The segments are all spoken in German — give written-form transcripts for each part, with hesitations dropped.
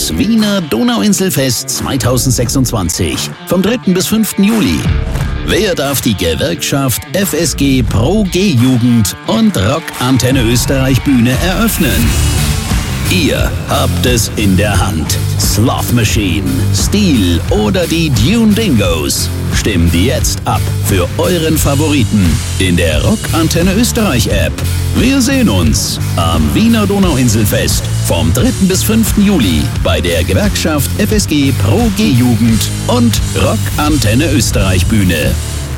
Das Wiener Donauinselfest 2026 vom 3. bis 5. Juli. Wer darf die Gewerkschaft FSG Pro G-Jugend und Rock Antenne Österreich Bühne eröffnen? Ihr habt es in der Hand. Sloth Machine, Steel oder die Dune Dingos. Stimmt jetzt ab für euren Favoriten in der Rock Antenne Österreich App. Wir sehen uns am Wiener Donauinselfest vom 3. bis 5. Juli bei der Gewerkschaft FSG Pro G-Jugend und Rock Antenne Österreich Bühne.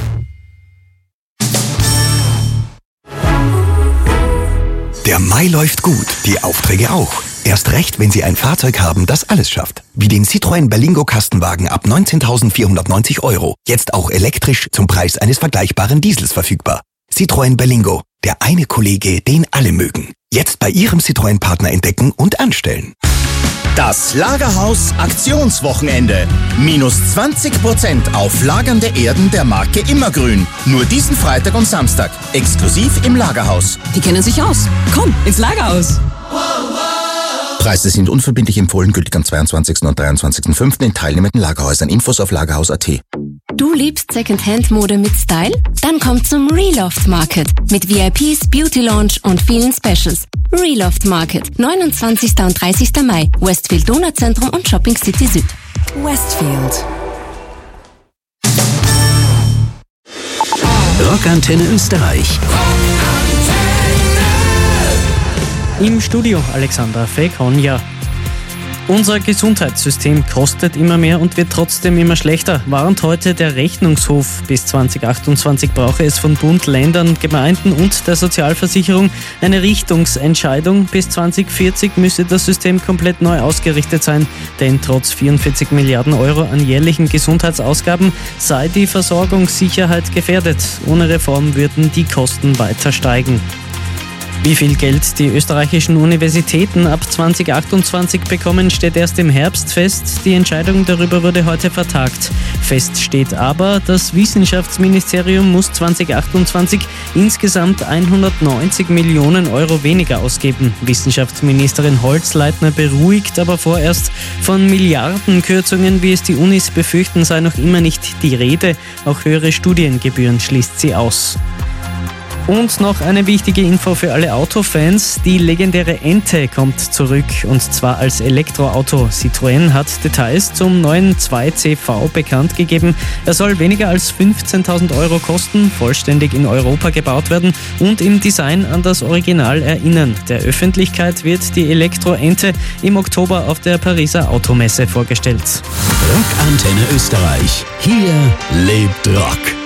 Der Mai läuft gut, die Aufträge auch. Erst recht, wenn Sie ein Fahrzeug haben, das alles schafft. Wie den Citroën Berlingo Kastenwagen ab 19.490 €. Jetzt auch elektrisch zum Preis eines vergleichbaren Diesels verfügbar. Citroën Berlingo, der eine Kollege, den alle mögen. Jetzt bei Ihrem Citroën-Partner entdecken und anstellen. Das Lagerhaus Aktionswochenende. Minus 20% auf lagernde Erden der Marke Immergrün. Nur diesen Freitag und Samstag. Exklusiv im Lagerhaus. Die kennen sich aus. Komm, ins Lagerhaus. Preise sind unverbindlich empfohlen, gültig am 22. und 23.05. in teilnehmenden Lagerhäusern. Infos auf lagerhaus.at. Du liebst Secondhand-Mode mit Style? Dann komm zum Reloft Market mit VIPs, Beauty Lounge und vielen Specials. Reloft Market, 29. und 30. Mai, Westfield Donauzentrum und Shopping City Süd. Westfield. Rock Antenne Österreich. Im Studio Alexandra Fekonja. Unser Gesundheitssystem kostet immer mehr und wird trotzdem immer schlechter, warnt heute der Rechnungshof. Bis 2028 brauche es von Bund, Ländern, Gemeinden und der Sozialversicherung eine Richtungsentscheidung. Bis 2040 müsse das System komplett neu ausgerichtet sein, denn trotz 44 Milliarden € an jährlichen Gesundheitsausgaben sei die Versorgungssicherheit gefährdet. Ohne Reform würden die Kosten weiter steigen. Wie viel Geld die österreichischen Universitäten ab 2028 bekommen, steht erst im Herbst fest. Die Entscheidung darüber wurde heute vertagt. Fest steht aber, das Wissenschaftsministerium muss 2028 insgesamt 190 Millionen € weniger ausgeben. Wissenschaftsministerin Holzleitner beruhigt aber vorerst, von Milliardenkürzungen, wie es die Unis befürchten, sei noch immer nicht die Rede. Auch höhere Studiengebühren schließt sie aus. Und noch eine wichtige Info für alle Autofans. Die legendäre Ente kommt zurück und zwar als Elektroauto. Citroën hat Details zum neuen 2CV bekannt gegeben. Er soll weniger als 15.000 € kosten, vollständig in Europa gebaut werden und im Design an das Original erinnern. Der Öffentlichkeit wird die Elektro-Ente im Oktober auf der Pariser Automesse vorgestellt. Rock Antenne Österreich. Hier lebt Rock.